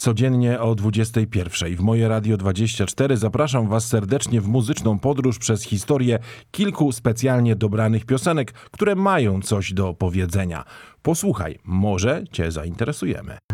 Codziennie o 21:00 w Moje Radio 24 zapraszam Was serdecznie w muzyczną podróż przez historię kilku specjalnie dobranych piosenek, które mają coś do powiedzenia. Posłuchaj, może Cię zainteresujemy.